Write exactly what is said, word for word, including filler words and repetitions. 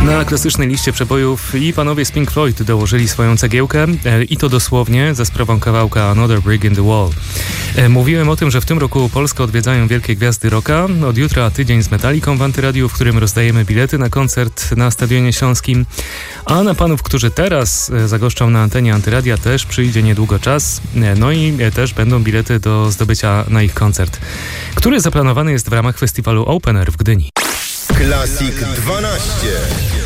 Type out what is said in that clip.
Na klasycznej liście przebojów i panowie z Pink Floyd dołożyli swoją cegiełkę i to dosłownie za sprawą kawałka Another Brick in the Wall. Mówiłem o tym, że w tym roku Polskę odwiedzają wielkie gwiazdy rocka. Od jutra tydzień z Metallicą w Antyradiu, w którym rozdajemy bilety na koncert na Stadionie Śląskim. A na panów, którzy teraz zagoszczą na antenie Antyradia, też przyjdzie niedługo czas. No i też będą bilety do zdobycia na ich koncert, który zaplanowany jest w ramach festiwalu Open Air w Gdyni. Classic dwanaście.